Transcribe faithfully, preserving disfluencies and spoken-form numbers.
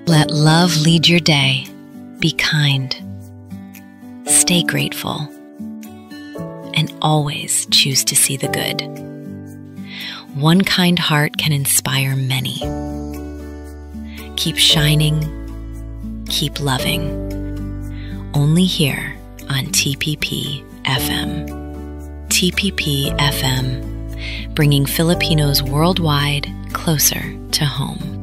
Let love lead your day. Be kind. Stay grateful. And always choose to see the good. One kind heart can inspire many. Keep shining. Keep loving. Only here on T P P F M. T P P F M, bringing Filipinos worldwide closer to home.